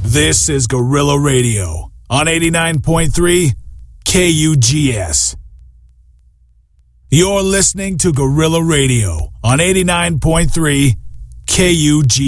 This is Guerrilla Radio on 89.3 KUGS. You're listening to Guerrilla Radio on 89.3 KUGS.